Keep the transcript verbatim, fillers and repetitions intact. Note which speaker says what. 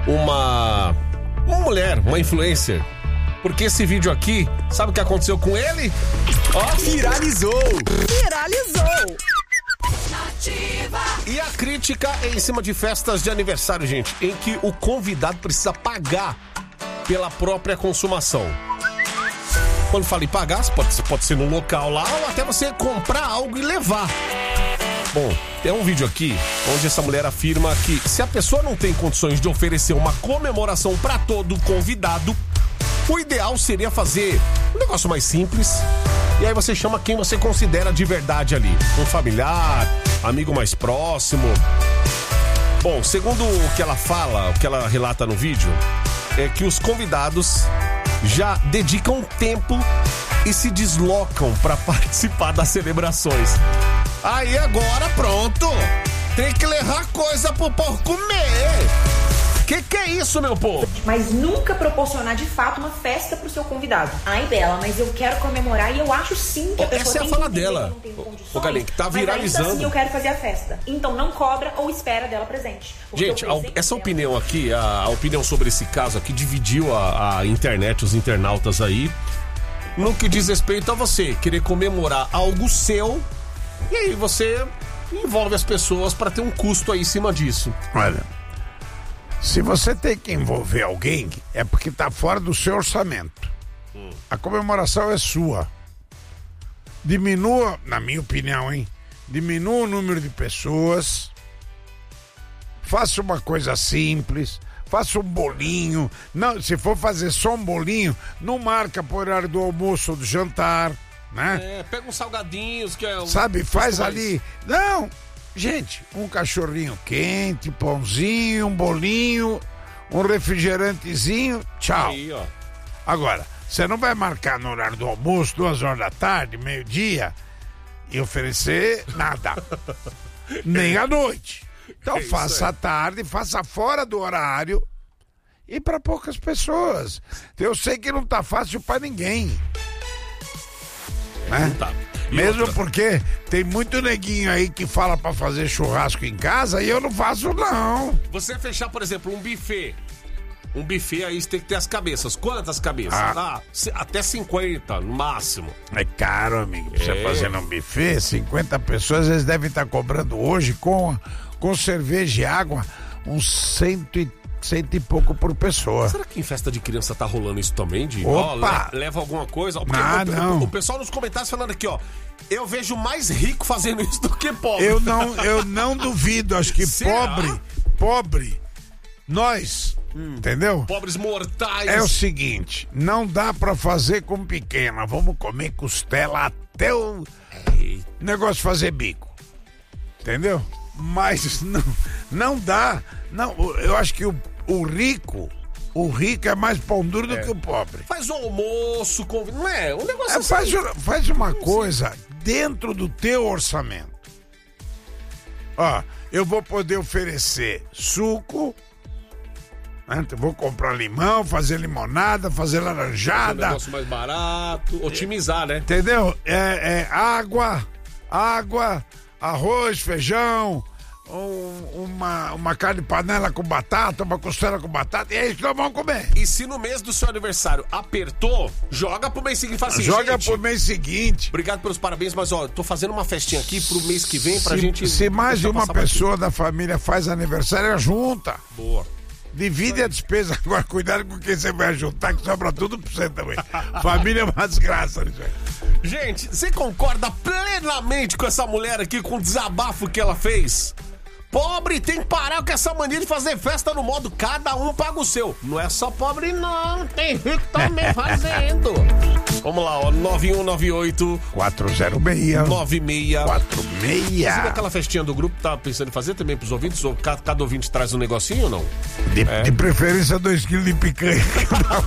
Speaker 1: uma, uma mulher, uma influencer. Porque esse vídeo aqui, sabe o que aconteceu com ele? Ó, viralizou!
Speaker 2: Viralizou!
Speaker 3: Ativa.
Speaker 1: E a crítica é em cima de festas de aniversário, gente, em que o convidado precisa pagar pela própria consumação. Quando fala em pagar, pode, pode ser no local lá ou até você comprar algo e levar. Bom, tem um vídeo aqui onde essa mulher afirma que se a pessoa não tem condições de oferecer uma comemoração para todo convidado, o ideal seria fazer um negócio mais simples. E aí você chama quem você considera de verdade ali. Um familiar, amigo mais próximo. Bom, segundo o que ela fala, o que ela relata no vídeo, é que os convidados já dedicam tempo e se deslocam para participar das celebrações. Aí agora pronto, tem que levar coisa pro povo comer. Que que é isso, meu povo?
Speaker 2: Mas nunca proporcionar de fato uma festa pro seu convidado. Ai, Bela, mas eu quero comemorar e eu acho sim que a pessoa
Speaker 1: Essa é a
Speaker 2: tem
Speaker 1: fala
Speaker 2: que
Speaker 1: dela.
Speaker 2: não tem condições,
Speaker 1: Ô, Galinha, que tá
Speaker 2: mas ainda
Speaker 1: viralizando.
Speaker 2: assim eu quero fazer a festa. Então não cobra ou espera dela presente. Porque
Speaker 1: Gente,
Speaker 2: o presente
Speaker 1: a, essa
Speaker 2: dela-
Speaker 1: opinião aqui, a, a opinião sobre esse caso aqui, dividiu a, a internet, os internautas aí, no que diz respeito a você querer comemorar algo seu, e aí você envolve as pessoas para ter um custo aí em cima disso.
Speaker 4: Olha, se você tem que envolver alguém, é porque tá fora do seu orçamento. Hum. A comemoração é sua. Diminua, na minha opinião, hein? Diminua o número de pessoas. Faça uma coisa simples. Faça um bolinho. Não, se for fazer só um bolinho, não marca por horário do almoço ou do jantar, né?
Speaker 1: É, pega uns salgadinhos que é...
Speaker 4: Sabe, faz ali. Não, gente, um cachorrinho quente, pãozinho, um bolinho, um refrigerantezinho, tchau.
Speaker 1: Aí, ó.
Speaker 4: Agora, você não vai marcar no horário do almoço, duas horas da tarde, meio-dia, e oferecer nada. Nem à noite. Então
Speaker 1: É isso
Speaker 4: faça
Speaker 1: aí.
Speaker 4: à tarde, faça fora do horário e para poucas pessoas. Eu sei que não tá fácil para ninguém. Né?
Speaker 1: Não tá. E
Speaker 4: Mesmo
Speaker 1: outra?
Speaker 4: porque tem muito neguinho aí que fala pra fazer churrasco em casa e eu não faço, não.
Speaker 1: Você fechar, por exemplo, um buffet. Um buffet aí você tem que ter as cabeças. Quantas cabeças?
Speaker 4: Ah.
Speaker 1: Ah, c- até cinquenta, no máximo.
Speaker 4: É caro, amigo. Pra
Speaker 1: É.
Speaker 4: você fazer num buffet, cinquenta pessoas, eles devem estar cobrando hoje com, com cerveja e água uns cento e, cento e pouco por pessoa.
Speaker 1: Será que em festa de criança tá rolando isso também? De,
Speaker 4: Opa!
Speaker 1: ó, le- leva alguma coisa? Porque
Speaker 4: Ah,
Speaker 1: o,
Speaker 4: não.
Speaker 1: O, o pessoal nos comentários falando aqui, ó. Eu vejo mais rico fazendo isso do que pobre.
Speaker 4: Eu não, eu não duvido, acho que
Speaker 1: Será?
Speaker 4: pobre, pobre, nós, entendeu?
Speaker 1: Pobres mortais.
Speaker 4: É o seguinte, não dá pra fazer com pequena, vamos comer costela até o
Speaker 1: Eita.
Speaker 4: negócio de fazer bico, entendeu? Mas não, não dá, não, eu acho que o, o rico, o rico é mais pão duro do que o pobre.
Speaker 1: Faz um almoço, conv... não é? Um negócio
Speaker 4: É,
Speaker 1: assim.
Speaker 4: faz, faz uma coisa dentro do teu orçamento. Ó, eu vou poder oferecer suco, né? Eu vou comprar limão, fazer limonada, fazer
Speaker 1: Um
Speaker 4: laranjada,
Speaker 1: negócio mais barato, otimizar, né?
Speaker 4: entendeu? É, é água, água, arroz, feijão, um- uma, uma carne de panela com batata, uma costela com batata, e é isso que nós vamos comer.
Speaker 1: E se no mês do seu aniversário apertou, joga pro mês seguinte e fala assim,
Speaker 4: Joga
Speaker 1: gente,
Speaker 4: pro mês seguinte.
Speaker 1: obrigado pelos parabéns, mas ó, tô fazendo uma festinha aqui pro mês que vem pra
Speaker 4: se,
Speaker 1: gente...
Speaker 4: se mais de
Speaker 1: deixar
Speaker 4: uma
Speaker 1: passar batido.
Speaker 4: pessoa da família faz aniversário, junta.
Speaker 1: Boa.
Speaker 4: Divide a despesa. Agora, cuidado com quem você vai juntar, que sobra tudo pra você também. Família é uma desgraça, né, gente?
Speaker 1: Gente, você concorda plenamente com essa mulher aqui, com o desabafo que ela fez? Pobre tem que parar com essa mania de fazer festa no modo cada um paga o seu. Não é só pobre não, tem rico também fazendo. Vamos lá, ó, nove um nove oito
Speaker 4: quatro zero seis
Speaker 1: nove seis.
Speaker 4: quatro seis.
Speaker 1: Inclusive aquela festinha do grupo, tá pensando em fazer também pros ouvintes? Ou cada, cada ouvinte traz um negocinho ou não?
Speaker 4: De, de preferência, dois quilos de picanha.